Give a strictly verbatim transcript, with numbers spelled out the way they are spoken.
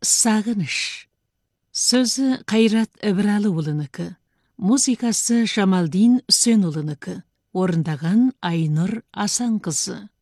Сағыныш. Сөзі Қайрат Ібірәліұлынікі, музыкасы Шамалдин Үсенұлынікі, орындаған Айнұр Асанқызы.